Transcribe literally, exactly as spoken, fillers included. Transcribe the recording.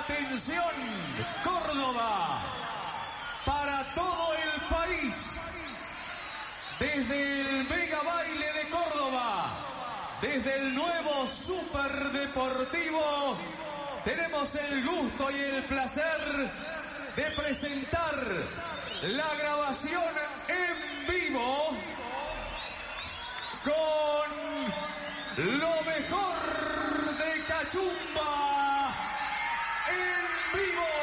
Atención, Córdoba, para todo el país, desde el Mega Baile de Córdoba, desde el nuevo Superdeportivo, tenemos el gusto y el placer de presentar la grabación en vivo con lo mejor de Cachumba en vivo.